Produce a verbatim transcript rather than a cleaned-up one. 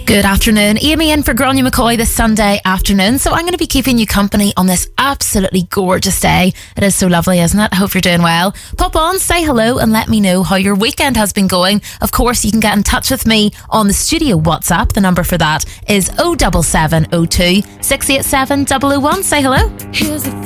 Good afternoon. Amy in for Grania McCoy this Sunday afternoon. So I'm going to be keeping you company on this absolutely gorgeous day. It is so lovely, isn't it? I hope you're doing well. Pop on, say hello and let me know how your weekend has been going. Of course, you can get in touch with me on the studio WhatsApp. The number for that is oh seven seven oh two, six eight seven, double oh one. Say hello. Here's the